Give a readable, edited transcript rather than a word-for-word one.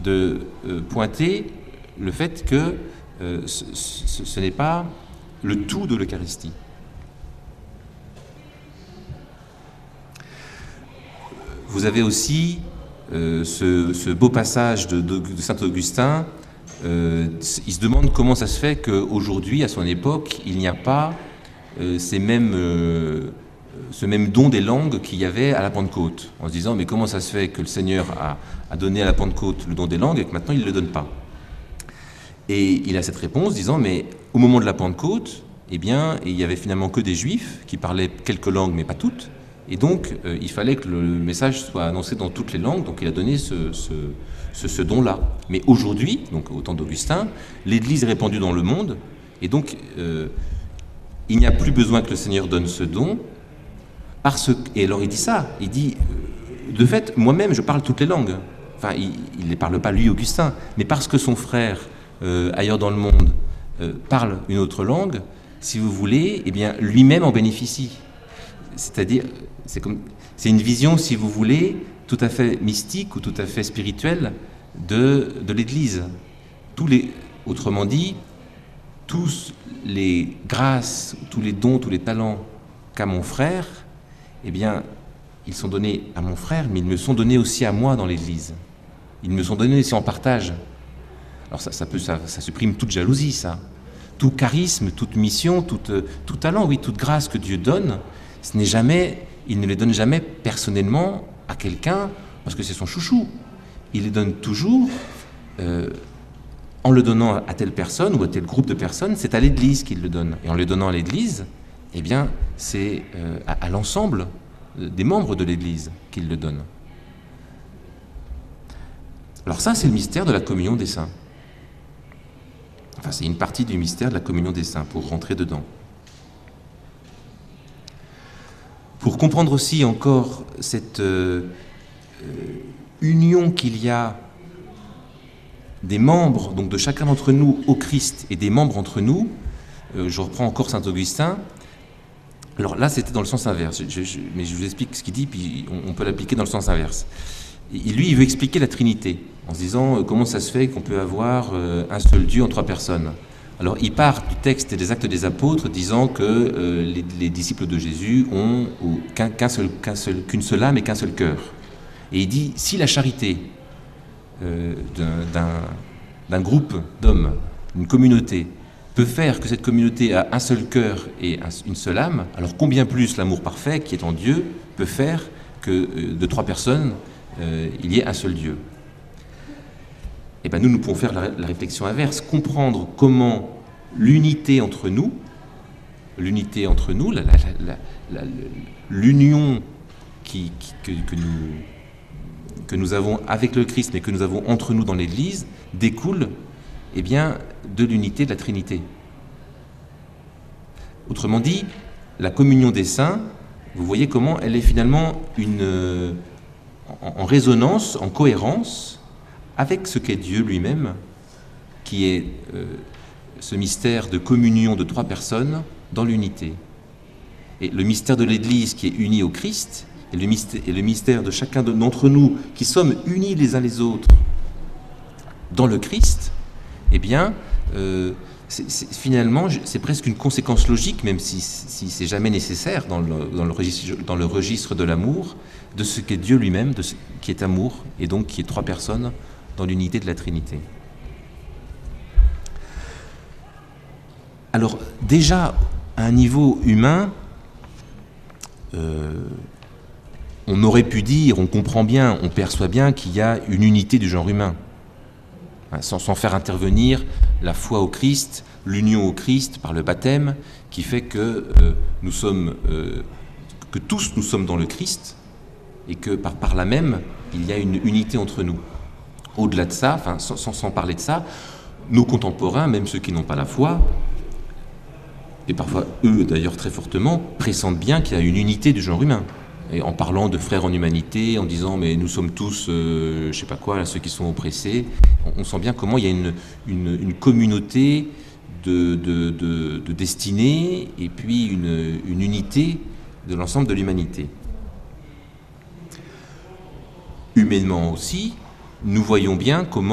de pointer le fait que ce n'est pas le tout de l'Eucharistie. Vous avez aussi ce beau passage de saint Augustin. Il se demande comment ça se fait qu'aujourd'hui, à son époque, il n'y a pas ce même don des langues qu'il y avait à la Pentecôte, en se disant mais comment ça se fait que le Seigneur a donné à la Pentecôte le don des langues et que maintenant il ne le donne pas. Et il a cette réponse disant mais au moment de la Pentecôte, eh bien, il y avait finalement que des Juifs qui parlaient quelques langues mais pas toutes, et donc il fallait que le message soit annoncé dans toutes les langues, donc il a donné ce don-là. Mais aujourd'hui, donc au temps d'Augustin, l'Église est répandue dans le monde, et donc il n'y a plus besoin que le Seigneur donne ce don, et alors il dit ça, il dit, de fait, moi-même je parle toutes les langues. Enfin, il ne les parle pas lui, Augustin, mais parce que son frère, ailleurs dans le monde, parle une autre langue, si vous voulez, eh bien, lui-même en bénéficie. C'est-à-dire, c'est une vision, si vous voulez, tout à fait mystique ou tout à fait spirituelle de l'Église. Autrement dit, tous les grâces, tous les dons, tous les talents qu'a mon frère, eh bien, ils sont donnés à mon frère, mais ils me sont donnés aussi à moi dans l'Église. Ils me sont donnés aussi en partage. Alors ça supprime toute jalousie, ça. Tout charisme, toute mission, tout talent, oui, toute grâce que Dieu donne, il ne les donne jamais personnellement à quelqu'un parce que c'est son chouchou. Il les donne toujours en le donnant à telle personne ou à tel groupe de personnes, c'est à l'Église qu'il le donne. Et en le donnant à l'Église, eh bien, c'est à l'ensemble des membres de l'Église qu'il le donne. Alors ça, c'est le mystère de la communion des saints. Enfin, c'est une partie du mystère de la communion des saints, pour rentrer dedans. Pour comprendre aussi encore cette union qu'il y a des membres, donc de chacun d'entre nous au Christ, et des membres entre nous, je reprends encore saint Augustin. Alors là, c'était dans le sens inverse, mais je vous explique ce qu'il dit, puis on peut l'appliquer dans le sens inverse. Et lui, il veut expliquer la Trinité, en se disant comment ça se fait qu'on peut avoir un seul Dieu en trois personnes. Alors, il part du texte des Actes des Apôtres, disant que les disciples de Jésus ont qu'une seule âme et qu'un seul cœur. Et il dit, si la charité d'un groupe d'hommes, une communauté, peut faire que cette communauté a un seul cœur et une seule âme, alors combien plus l'amour parfait, qui est en Dieu, peut faire que de trois personnes, il y ait un seul Dieu. Et bien nous pouvons faire la réflexion inverse, comprendre comment l'unité entre nous, l'union que nous avons avec le Christ, mais que nous avons entre nous dans l'Église, découle eh bien, de l'unité de la Trinité. Autrement dit, la communion des saints, vous voyez comment elle est finalement en résonance, en cohérence avec ce qu'est Dieu lui-même, qui est ce mystère de communion de trois personnes dans l'unité. Et le mystère de l'Église qui est unie au Christ, et le mystère de chacun d'entre nous qui sommes unis les uns les autres dans le Christ, eh bien, finalement, c'est presque une conséquence logique, même si c'est jamais nécessaire dans le registre de l'amour, de ce qu'est Dieu lui-même, qui est amour, et donc qui est trois personnes dans l'unité de la Trinité. Alors, déjà, à un niveau humain, on aurait pu dire, on comprend bien, on perçoit bien qu'il y a une unité du genre humain, sans faire intervenir la foi au Christ, l'union au Christ par le baptême, qui fait que que tous nous sommes dans le Christ, et que par là même, il y a une unité entre nous. Au-delà de ça, enfin, sans parler de ça, nos contemporains, même ceux qui n'ont pas la foi, et parfois eux d'ailleurs très fortement, pressentent bien qu'il y a une unité du genre humain. Et en parlant de frères en humanité, en disant mais nous sommes tous, je sais pas quoi, ceux qui sont oppressés, on sent bien comment il y a une communauté de destinée et puis une unité de l'ensemble de l'humanité. Humainement aussi, nous voyons bien comment